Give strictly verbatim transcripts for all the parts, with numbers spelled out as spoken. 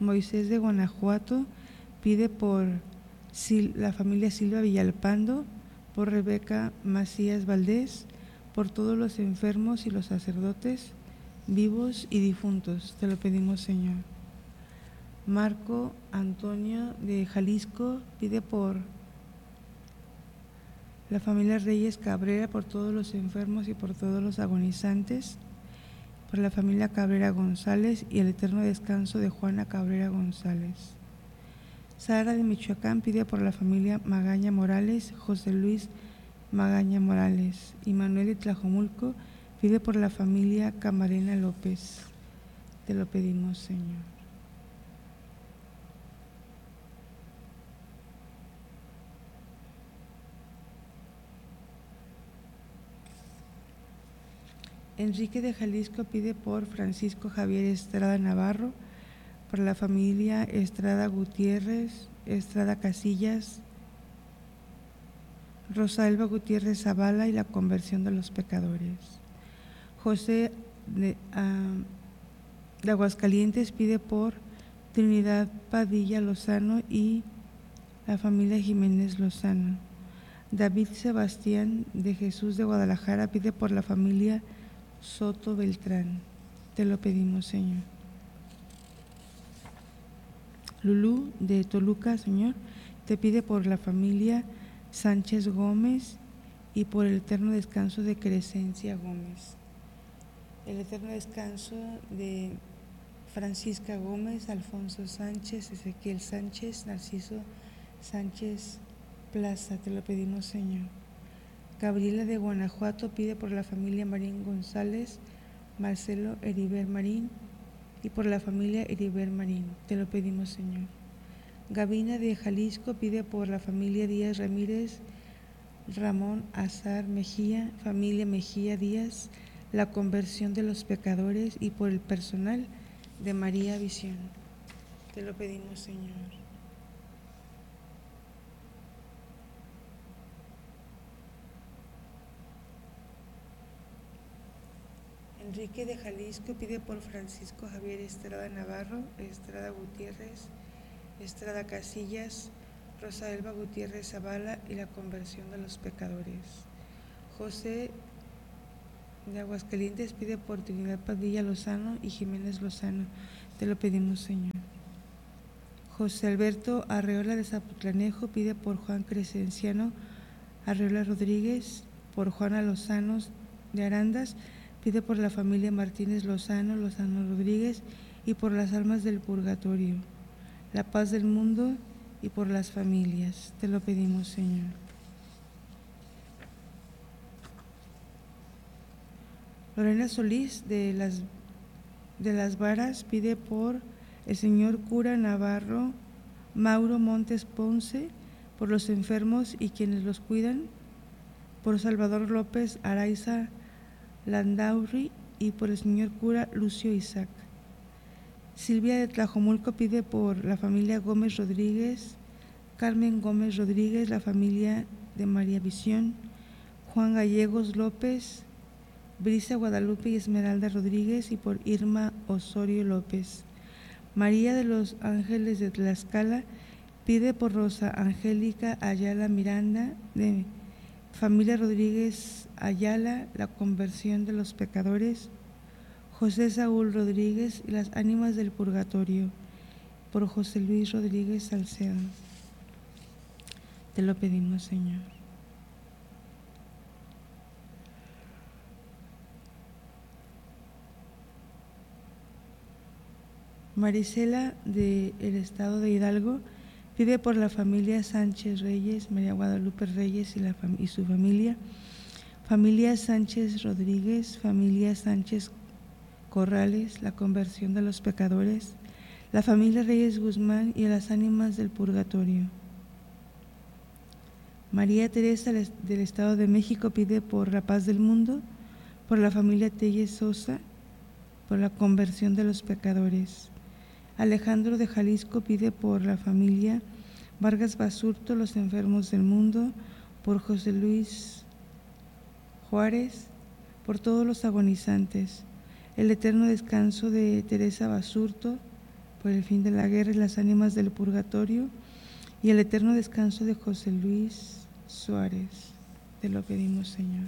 Moisés de Guanajuato pide por Sil- la familia Silva Villalpando, por Rebeca Macías Valdés, por todos los enfermos y los sacerdotes, vivos y difuntos. Te lo pedimos, Señor. Marco Antonio de Jalisco pide por la familia Reyes Cabrera, por todos los enfermos y por todos los agonizantes, por la familia Cabrera González y el eterno descanso de Juana Cabrera González. Sara de Michoacán pide por la familia Magaña Morales, José Luis Magaña Morales. Y Manuel de Tlajomulco pide por la familia Camarena López. Te lo pedimos, Señor. Enrique de Jalisco pide por Francisco Javier Estrada Navarro, por la familia Estrada Gutiérrez, Estrada Casillas, Rosalba Gutiérrez Zavala y la conversión de los pecadores. José de, uh, de Aguascalientes pide por Trinidad Padilla Lozano y la familia Jiménez Lozano. David Sebastián de Jesús de Guadalajara pide por la familia Soto Beltrán. Te lo pedimos, Señor. Lulú de Toluca, Señor, te pide por la familia Sánchez Gómez y por el eterno descanso de Crescencia Gómez. El eterno descanso de Francisca Gómez, Alfonso Sánchez, Ezequiel Sánchez, Narciso Sánchez Plaza. Te lo pedimos, Señor. Gabriela de Guanajuato pide por la familia Marín González, Marcelo Heriber Marín y por la familia Heriber Marín. Te lo pedimos, Señor. Gavina de Jalisco pide por la familia Díaz Ramírez, Ramón Azar Mejía, familia Mejía Díaz, la conversión de los pecadores y por el personal de María Visión. Te lo pedimos, Señor. Enrique de Jalisco pide por Francisco Javier Estrada Navarro, Estrada Gutiérrez, Estrada Casillas, Rosa Elba Gutiérrez Zavala y la conversión de los pecadores. José de Aguascalientes pide por Trinidad Padilla Lozano y Jiménez Lozano. Te lo pedimos, Señor. José Alberto Arreola de Zapotlanejo pide por Juan Crescenciano Arreola Rodríguez, por Juana Lozano de Arandas, pide por la familia Martínez Lozano, Lozano Rodríguez y por las almas del purgatorio, la paz del mundo y por las familias. Te lo pedimos, Señor. Lorena Solís de las, de las Varas pide por el señor cura Navarro Mauro Montes Ponce, por los enfermos y quienes los cuidan, por Salvador López Araiza Landauri y por el señor cura Lucio Isaac. Silvia de Tlajomulco pide por la familia Gómez Rodríguez, Carmen Gómez Rodríguez, la familia de María Visión, Juan Gallegos López, Brisa Guadalupe y Esmeralda Rodríguez y por Irma Osorio López. María de los Ángeles de Tlaxcala pide por Rosa Angélica Ayala Miranda, de familia Rodríguez Ayala, la conversión de los pecadores, José Saúl Rodríguez y las ánimas del purgatorio, por José Luis Rodríguez Salcedo. Te lo pedimos, Señor. Marisela del estado de Hidalgo pide por la familia Sánchez Reyes, María Guadalupe Reyes y, la fam- y su familia, familia Sánchez Rodríguez, familia Sánchez Corrales, la conversión de los pecadores, la familia Reyes Guzmán y las ánimas del purgatorio. María Teresa del Estado de México pide por la paz del mundo, por la familia Telles Sosa, por la conversión de los pecadores. Alejandro de Jalisco pide por la familia Vargas Basurto, los enfermos del mundo, por José Luis Juárez, por todos los agonizantes, el eterno descanso de Teresa Basurto, por el fin de la guerra y las ánimas del purgatorio, y el eterno descanso de José Luis Suárez. Te lo pedimos, Señor.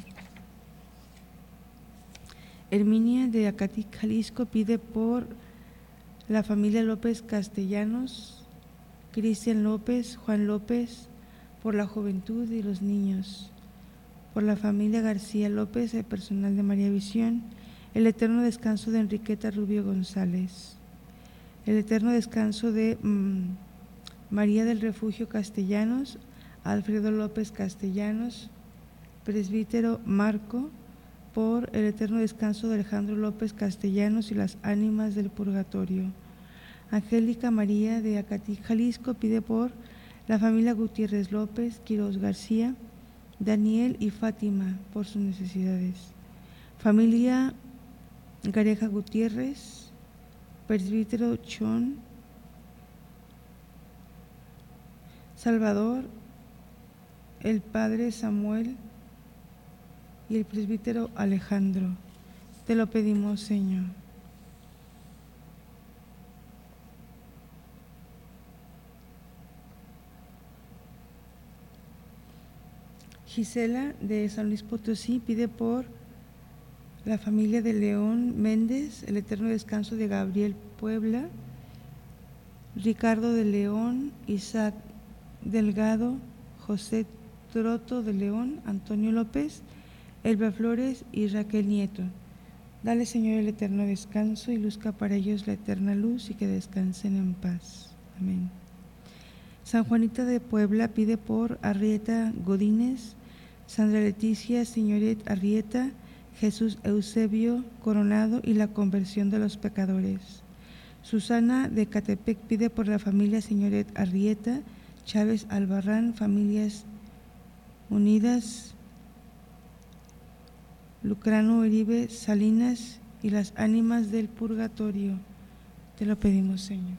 Herminia de Acatic, Jalisco, pide por la familia López Castellanos, Cristian López, Juan López, por la juventud y los niños, por la familia García López, el personal de María Visión, el eterno descanso de Enriqueta Rubio González, el eterno descanso de mmm, María del Refugio Castellanos, Alfredo López Castellanos, presbítero Marco, por el eterno descanso de Alejandro López Castellanos y las ánimas del purgatorio. Angélica María de Acatic, Jalisco, pide por la familia Gutiérrez López, Quiroz García, Daniel y Fátima, por sus necesidades. Familia Gareja Gutiérrez, presbítero Chon, Salvador, el padre Samuel y el presbítero Alejandro. Te lo pedimos, Señor. Gisela de San Luis Potosí pide por la familia de León Méndez, el eterno descanso de Gabriel Puebla, Ricardo de León, Isaac Delgado, José Troto de León, Antonio López, Elba Flores y Raquel Nieto. Dale, Señor, el eterno descanso y luzca para ellos la eterna luz y que descansen en paz. Amén. San Juanita de Puebla pide por Arrieta Godínez, Sandra Leticia Signoret Arrieta, Jesús Eusebio Coronado y la conversión de los pecadores. Susana de Catepec pide por la familia Signoret Arrieta, Chávez Albarrán, Familias Unidas, Lucrano Uribe Salinas y las ánimas del purgatorio. Te lo pedimos, Señor.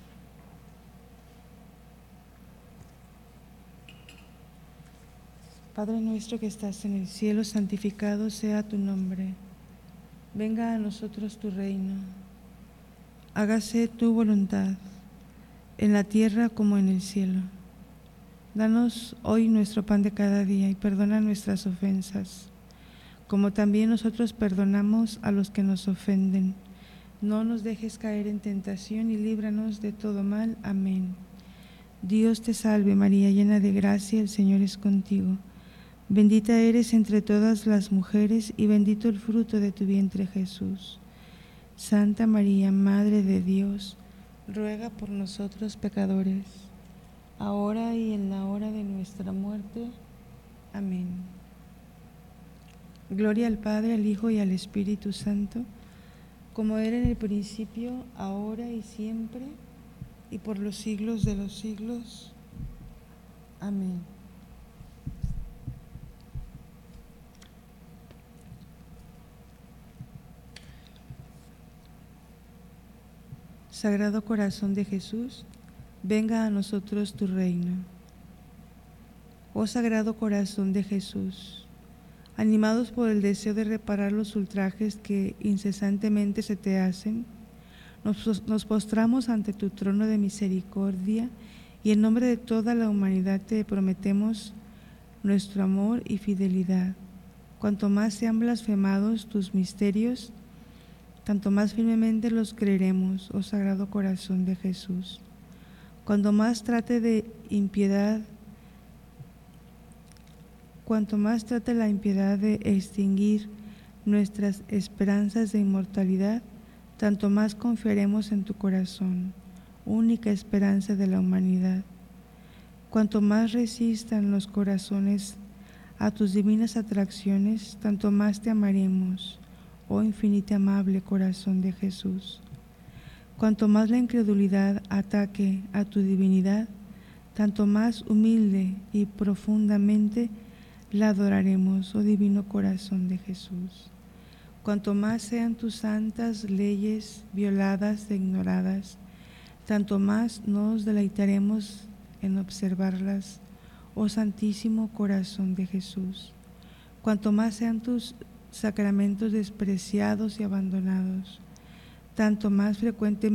Padre nuestro que estás en el cielo, santificado sea tu nombre. Venga a nosotros tu reino. Hágase tu voluntad, en la tierra como en el cielo. Danos hoy nuestro pan de cada día y perdona nuestras ofensas, como también nosotros perdonamos a los que nos ofenden. No nos dejes caer en tentación y líbranos de todo mal. Amén. Dios te salve María, llena de gracia, el Señor es contigo. Bendita eres entre todas las mujeres y bendito el fruto de tu vientre Jesús. Santa María, Madre de Dios, ruega por nosotros pecadores, ahora y en la hora de nuestra muerte. Amén. Gloria al Padre, al Hijo y al Espíritu Santo, como era en el principio, ahora y siempre, y por los siglos de los siglos. Amén. Sagrado Corazón de Jesús, venga a nosotros tu reino. Oh Sagrado Corazón de Jesús, animados por el deseo de reparar los ultrajes que incesantemente se te hacen, nos, nos postramos ante tu trono de misericordia y en nombre de toda la humanidad te prometemos nuestro amor y fidelidad. Cuanto más sean blasfemados tus misterios, tanto más firmemente los creeremos, oh Sagrado Corazón de Jesús. Cuanto más trate de impiedad, cuanto más trate la impiedad de extinguir nuestras esperanzas de inmortalidad, tanto más confiaremos en tu corazón, única esperanza de la humanidad. Cuanto más resistan los corazones a tus divinas atracciones, tanto más te amaremos, oh infinito amable Corazón de Jesús. Cuanto más la incredulidad ataque a tu divinidad, tanto más humilde y profundamente la adoraremos, oh divino Corazón de Jesús. Cuanto más sean tus santas leyes violadas e ignoradas, tanto más nos deleitaremos en observarlas, oh Santísimo Corazón de Jesús. Cuanto más sean tus sacramentos despreciados y abandonados, tanto más frecuentemente